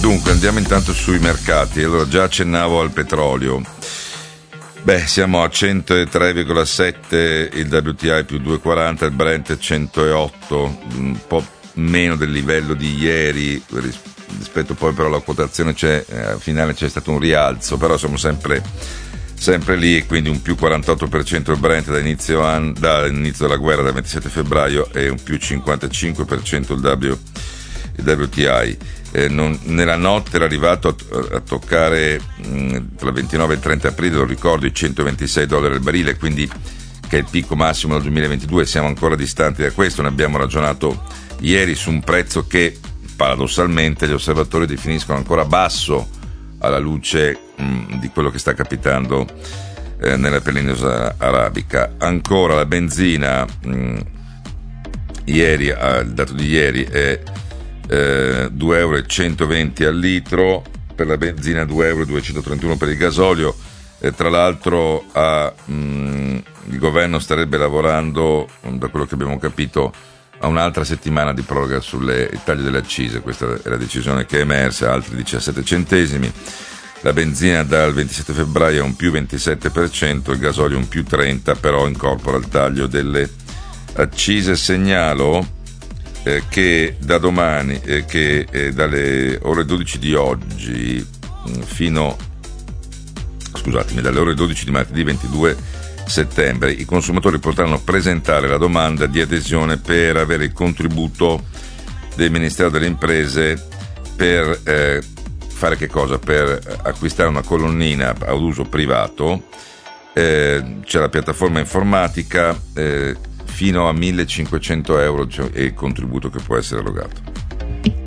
Dunque andiamo intanto sui mercati. Allora, già accennavo al petrolio. Siamo a 103,7 il WTI più 2,40, il Brent 108, un po' meno del livello di ieri, rispetto poi però alla quotazione finale c'è stato un rialzo, però siamo sempre lì, quindi un più 48% il Brent dall'inizio della guerra, dal 27 febbraio, e un più 55% il WTI. Nella notte era arrivato a toccare tra il 29 e il 30 aprile, lo ricordo, i $126 al barile, quindi che è il picco massimo del 2022. Siamo ancora distanti da questo. Ne abbiamo ragionato ieri su un prezzo che paradossalmente gli osservatori definiscono ancora basso alla luce di quello che sta capitando nella penisola arabica. Ancora la benzina, ieri, il dato di ieri è €2,120 al litro per la benzina, €2,231 per il gasolio. Tra l'altro il governo starebbe lavorando, da quello che abbiamo capito, a un'altra settimana di proroga sul taglio delle accise. Questa è la decisione che è emersa, altri 17 centesimi. La benzina dal 27 febbraio è un più 27%, il gasolio un più 30%, però incorpora il taglio delle accise. Segnalo che da domani, dalle ore 12 di oggi dalle ore 12 di martedì 22 settembre, i consumatori potranno presentare la domanda di adesione per avere il contributo del Ministero delle Imprese per fare che cosa? Per acquistare una colonnina ad uso privato. C'è la piattaforma informatica, fino a €1.500 è il contributo che può essere erogato.